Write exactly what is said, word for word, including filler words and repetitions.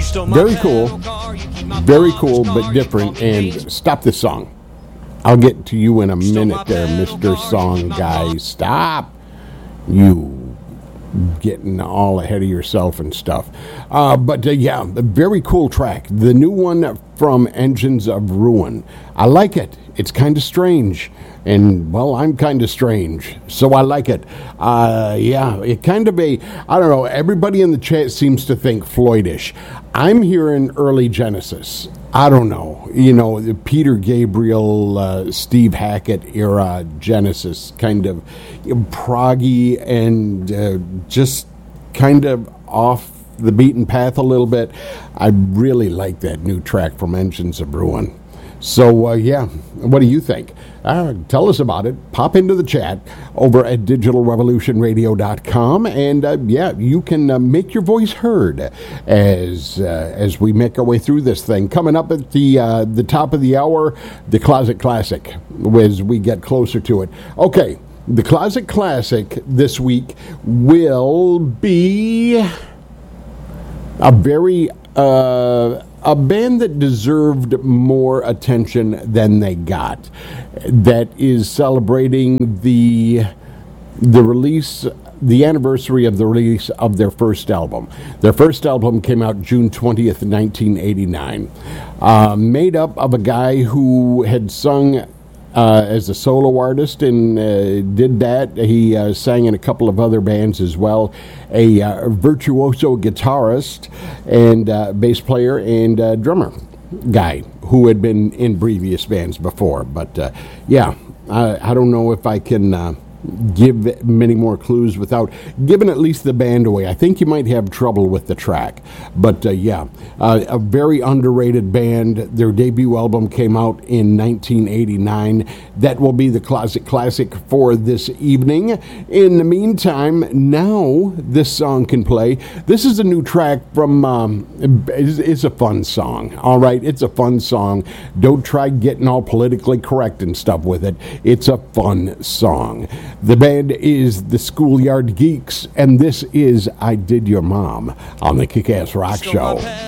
Very cool. Very cool, but different. And stop this song. I'll get to you in a minute there, Mister Song Guy. Stop. You getting all ahead of yourself and stuff. Uh, but uh, yeah, a very cool track. The new one from Engines of Ruin. I like it. It's kind of strange. And, well, I'm kind of strange, so I like it. Uh, yeah, it kind of a, I don't know, everybody in the chat seems to think Floydish. I'm hearing early Genesis. I don't know, you know, the Peter Gabriel, uh, Steve Hackett era Genesis, kind of proggy and uh, just kind of off the beaten path a little bit. I really like that new track from Engines of Ruin. So, uh, yeah, what do you think? Uh, tell us about it. Pop into the chat over at digital revolution radio dot com, and, uh, yeah, you can uh, make your voice heard as uh, as we make our way through this thing. Coming up at the uh, the top of the hour, the Closet Classic, as we get closer to it. Okay, the Closet Classic this week will be a very... Uh, a band that deserved more attention than they got, that is celebrating the the release, the anniversary of the release of their first album. Their first album came out June twentieth, nineteen eighty-nine. Uh, made up of a guy who had sung Uh, as a solo artist and uh, did that. He uh, sang in a couple of other bands as well. A uh, virtuoso guitarist and uh, bass player and uh, drummer guy who had been in previous bands before. But uh, yeah, I, I don't know if I can uh, give many more clues without giving at least the band away. I think you might have trouble with the track. But uh, yeah, uh, a very underrated band. Their debut album came out in nineteen eighty-nine. That will be the Closet Classic for this evening. In the meantime, now this song can play. This is a new track from, um, it's, it's a fun song, all right? It's a fun song. Don't try getting all politically correct and stuff with it. It's a fun song. The band is the Schoolyard Geeks, and this is I Did Your Mom on the Kick-Ass Rock Show.